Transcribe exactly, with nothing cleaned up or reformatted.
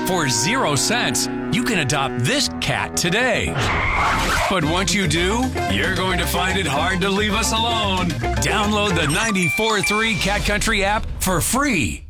For zero cents, you can adopt this cat today. But once you do, you're going to find it hard to leave us alone. Download the ninety-four point three Cat Country app for free.